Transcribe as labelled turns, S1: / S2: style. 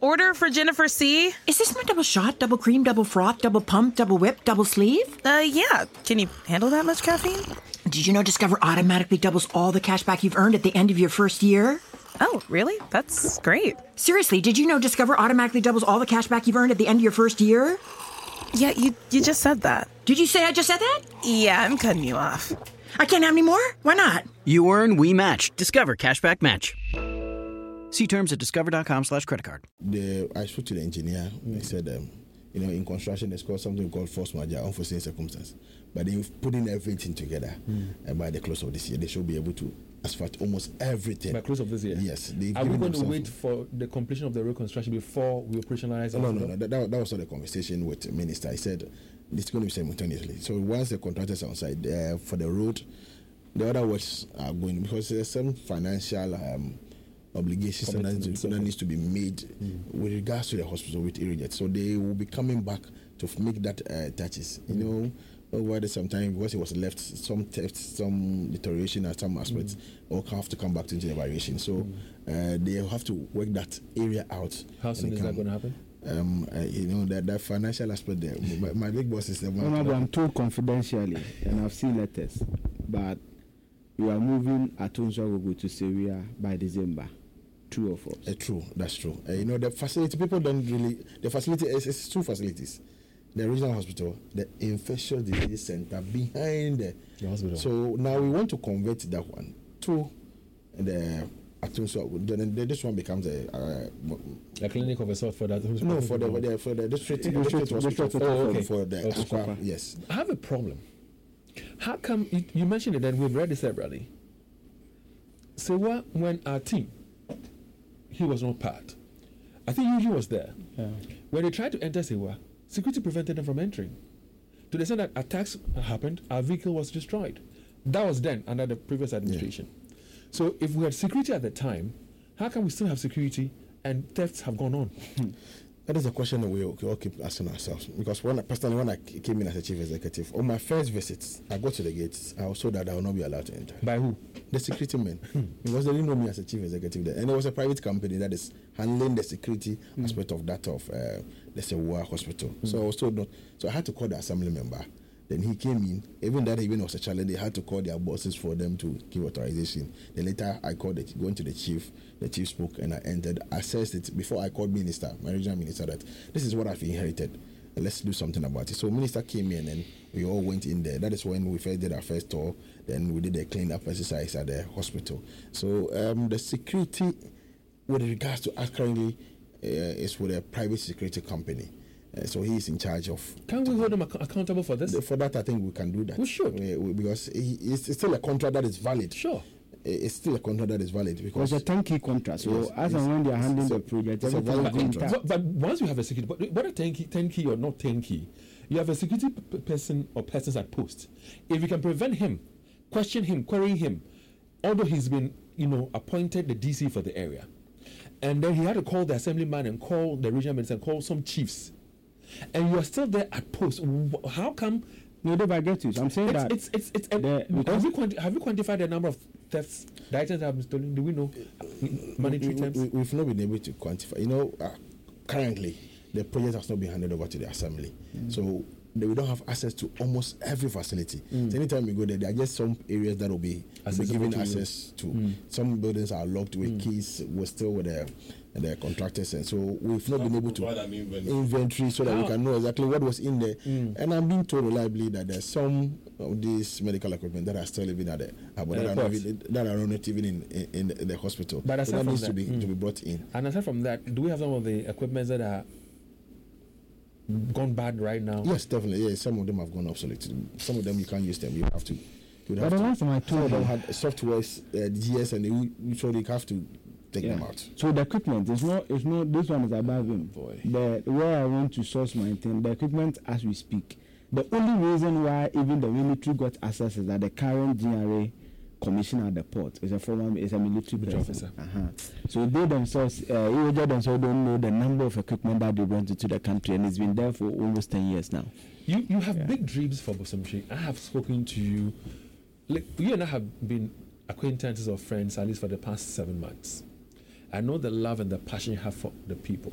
S1: Order for Jennifer C.
S2: Is this my double shot, double cream, double froth, double pump, double whip, double sleeve?
S1: Yeah. Can you handle that much caffeine?
S2: Did you know Discover automatically doubles all the cash back you've earned at the end of your first year?
S1: Oh, really? That's great.
S2: Seriously, did you know Discover automatically doubles all the cash back you've earned at the end of your first year?
S1: Yeah, you just said that.
S2: Did you say I just said that?
S1: Yeah, I'm cutting you off.
S2: I can't have any more? Why not?
S3: You earn, we match. Discover Cashback Match. See terms at discover.com/creditcard.
S4: I spoke to the engineer. He said, in construction, there's called something called force majeure, unforeseen circumstance. But they've put in everything together. And by the close of this year, they should be able to asphalt almost everything.
S5: By close of this year?
S4: Yes.
S5: Are we going to wait for the completion of the road construction before we operationalize?
S4: No. That was not the conversation with the minister. He said it's going to be simultaneously. So once the contractors are on site for the road, the other works are going, because there's some financial obligations that needs to be made with regards to the hospital with Irijet. So they will be coming back to make that touches. Over some time, because it was left some theft, some deterioration at some aspects, or have to come back to the evaluation. So they have to work that area out.
S5: How soon is that going to happen?
S4: That financial aspect there. My big boss is the one.
S6: I'm told confidentially, and I've seen letters, but we are moving Atonso to Syria by December. True or false?
S4: True, that's true. The facility, people don't really. The facility is two facilities. The regional hospital, the infectious disease center behind the
S5: hospital.
S4: So now we want to convert that one to the Atonso. This one becomes a
S5: clinic of a sort for that.
S4: No, for the district hospital.
S5: Okay.
S4: For the Aqua. Yes.
S5: I have a problem. How come you mentioned it and we've read this separately? So when our team, he was not part. I think he was there.
S6: Yeah.
S5: When they tried to enter Sewa, security prevented them from entering. To the extent that attacks happened, our vehicle was destroyed. That was then under the previous administration. Yeah. So if we had security at the time, how can we still have security and thefts have gone on?
S4: That is a question that we all keep asking ourselves. Because when I came in as a chief executive, on my first visits, I go to the gates. I was told that I will not be allowed to enter.
S5: By who?
S4: The security men. Because they didn't know me as a chief executive there. And it was a private company that is handling the security aspect of that of the Sewa hospital. So I was told not. So I had to call the assembly member. Then he came in. Even that even was a challenge. They had to call their bosses for them to give authorization. Then later I called going to the chief. The chief spoke and I entered. Assessed it before I called minister, my regional minister, that this is what I've inherited. Let's do something about it. So minister came in and we all went in there. That is when we first did our first tour. Then we did a clean-up exercise at the hospital. So the security, with regards to us currently, is with a private security company. So he is in charge of.
S5: Can we hold him accountable for this?
S4: For that, I think we can do that.
S5: We should.
S4: Because it's still a contract that is valid.
S5: Sure.
S4: It's still a contract that is valid. Because
S6: it's a turnkey contract. So yes, as and when they are handling the project,
S4: it's a valid contract.
S5: But once you have a security, but whether turnkey or not turnkey, you have a security person or persons at post. If you can prevent him, question him, query him, although he's been, appointed the DC for the area, and then he had to call the assemblyman and call the regional minister and call some chiefs, and you are still there at post. How come?
S6: No, I get you. So I'm saying
S5: have you quantified the number of thefts, the items that have been stolen? Do we know monetary terms?
S4: We've not been able to quantify. Currently, the project has not been handed over to the assembly. So we don't have access to almost every facility. So anytime we go there are just some areas that will be given access to. Some buildings are locked with keys. We're still with the contractors, and so we've not been able to inventory so that we can know exactly what was in there. And I'm being told reliably that there's some of these medical equipment that are still living at that are not even in the hospital.
S5: But
S4: so that needs to be brought in.
S5: And aside from that, do we have some of the equipment that are gone bad right now?
S4: Yes, definitely. Yeah, some of them have gone obsolete. Some of them you can't use them. You have to.
S6: But the last time I told
S4: them had software, GS, and you have to take them out.
S6: So the equipment it's not. This one is above him. Where I want to source my thing, the equipment as we speak. The only reason why even the military got access is that the current GRA commissioner at the port is a military
S5: officer.
S6: So they themselves, don't know the number of equipment that they brought into the country, and it's been there for almost 10 years now.
S5: You have big dreams for Bosomtwe. I have spoken to you. You and I have been acquaintances or friends at least for the past 7 months. I know the love and the passion you have for the people.